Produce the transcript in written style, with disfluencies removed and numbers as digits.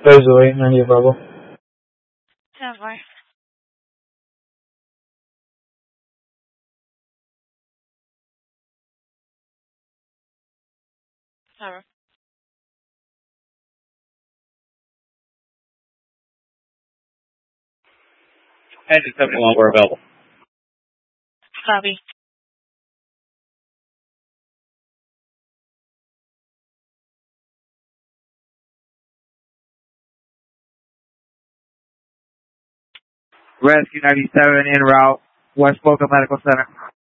Rosalie, 90 Bravo. Stand by. Tower. 10-71, we're available. Copy. Rescue 97 en route, West Boca Medical Center.